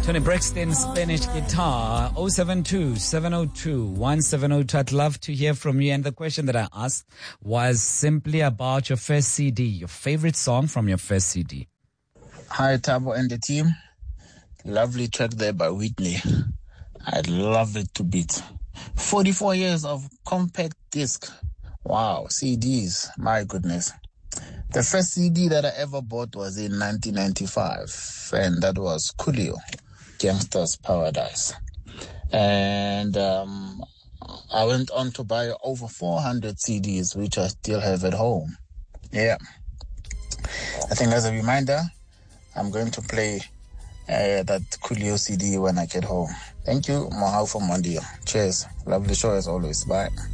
Tony Braxton, Spanish guitar, 072-702-1702. I'd love to hear from you. And the question that I asked was simply about your first CD, your favorite song from your first CD. Hi, Tabo and the team. Lovely track there by Whitney. I'd love it to beat. 44 years of compact disc. Wow, CDs. My goodness. The first CD that I ever bought was in 1995, and that was Coolio, Gangsta's Paradise. And I went on to buy over 400 CDs, which I still have at home. Yeah. I think as a reminder, I'm going to play that Coolio CD when I get home. Thank you, Mohau from Mondio. Cheers. Lovely show as always. Bye.